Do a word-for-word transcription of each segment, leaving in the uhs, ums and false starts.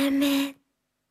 エムエー。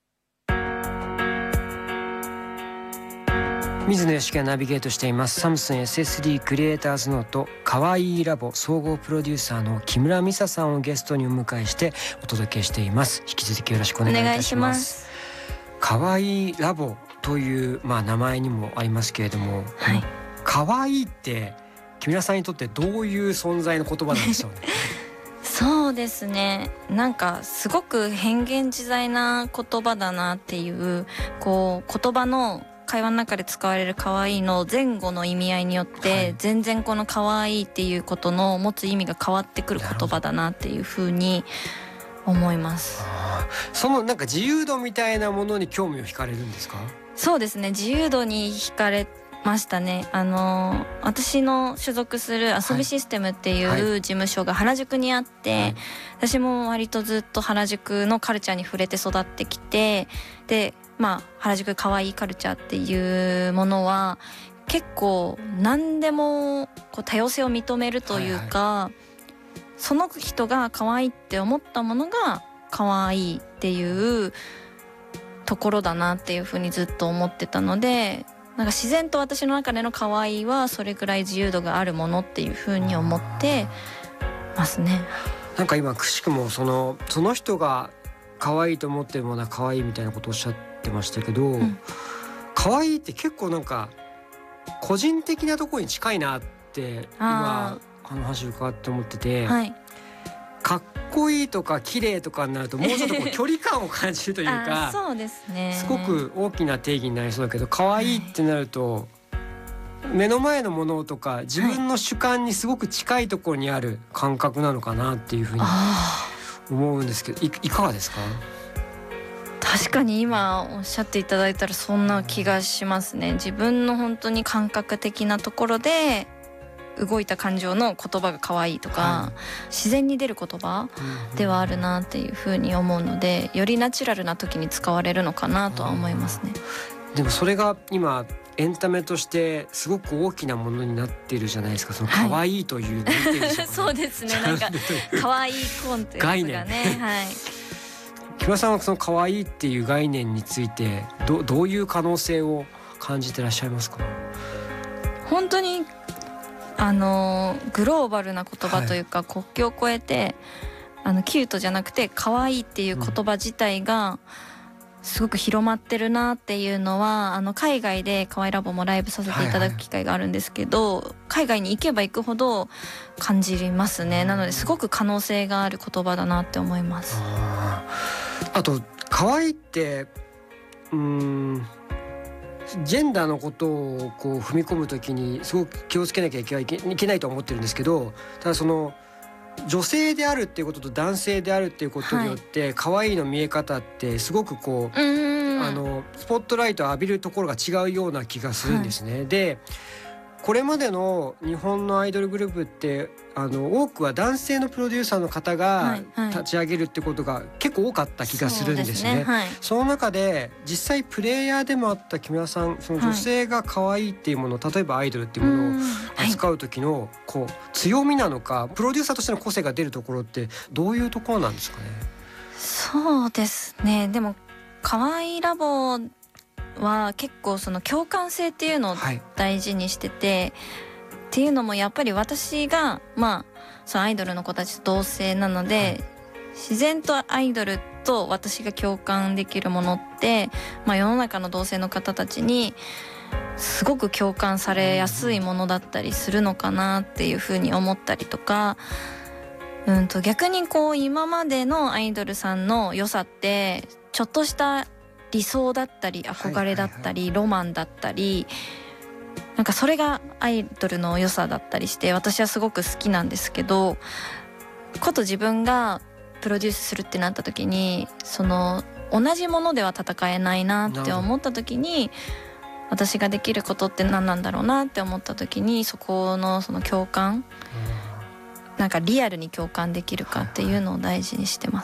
水野良樹がナビゲートしていますサムスン エスエスディー クリエイターズノートかわいいラボ総合プロデューサーの木村美沙さんをゲストにお迎えしてお届けしています。引き続きよろしくお願いいたします。かわいいラボという、まあ、名前にもありますけれども、はい、かわいいって木村さんにとってどういう存在の言葉なんでしょうね。 そうですね、なんかすごく変幻自在な言葉だなっていう、こう言葉の会話の中で使われる可愛いの前後の意味合いによって全然この可愛いっていうことの持つ意味が変わってくる言葉だなっていうふうに思います。 あ、そのなんか自由度みたいなものに興味を惹かれるんですか？ そうですね、自由度に惹かれましたね。あの私の所属する遊びシステムっていう事務所が原宿にあって、はいはい、私も割とずっと原宿のカルチャーに触れて育ってきて、でまあ原宿かわいいカルチャーっていうものは結構何でもこう多様性を認めるというか、はいはい、その人が可愛いって思ったものが可愛いっていうところだなっていうふうにずっと思ってたので、なんか自然と私の中での可愛いはそれぐらい自由度があるものっていうふうに思ってますね。 なんか今くしくもそのその人が可愛いと思ってるものは可愛いみたいなことをおっしゃってましたけど、うん、可愛いって結構なんか個人的なところに近いなって今あの話を伺って思ってて、はい、かっこいいとか綺麗とかになるともうちょっとこう距離感を感じるというかそうですね、 すごく大きな定義になりそうだけど、可愛いってなると目の前のものとか自分の主観にすごく近いところにある感覚なのかなっていうふうに思うんですけど、 い, いかがですか？ 確かに今おっしゃっていただいたらそんな気がしますね。自分の本当に感覚的なところで動いた感情の言葉が可愛いとか、はい、自然に出る言葉ではあるなっていうふうに思うので、よりナチュラルな時に使われるのかなとは思いますね。 でもそれが今エンタメとしてすごく大きなものになっているじゃないですか。その可愛いという、はい、 そうですね、なんか可愛いコンテンツがね、はい、 木村さんはその可愛いっていう概念について ど, どういう可能性を感じてらっしゃいますか？ 本当にあのグローバルな言葉というか、はい、国境を越えてあのキュートじゃなくて可愛いっていう言葉自体がすごく広まってるなっていうのは、あの海外でかわいラボもライブさせていただく機会があるんですけど、はいはい、海外に行けば行くほど感じますね。なのですごく可能性がある言葉だなって思います。 あ, あと可愛いってうーんジェンダーのことをこう踏み込むときにすごく気をつけなきゃいけない、いけないと思ってるんですけど、ただその女性であるっていうことと男性であるっていうことによって、はい、可愛いの見え方ってすごくこう、うん、あのスポットライトを浴びるところが違うような気がするんですね、はい、でこれまでの日本のアイドルグループってあの多くは男性のプロデューサーの方が立ち上げるってことが結構多かった気がするんですね。そうですね、はい、その中で実際プレイヤーでもあった木村さん、その女性が可愛いっていうもの、はい、例えばアイドルっていうものを扱う時のこう強みなのか、プロデューサーとしての個性が出るところってどういうところなんですかね？ そうですね、でも可愛いラボは結構その共感性っていうのを大事にしてて、はい、っていうのもやっぱり私がまあそのアイドルの子たちと同性なので、はい、自然とアイドルと私が共感できるものって、まあ、世の中の同性の方たちにすごく共感されやすいものだったりするのかなっていうふうに思ったりとか、うんと逆にこう今までのアイドルさんの良さってちょっとした理想だったり憧れだったりロマンだったり、なんかそれがアイドルの良さだったりして私はすごく好きなんですけど、こと自分がプロデュースするってなった時にその同じものでは戦えないなって思った時に、私ができることって何なんだろうなって思った時に、そこのその共感、なんかリアルに共感できるかっていうのを大事にしてま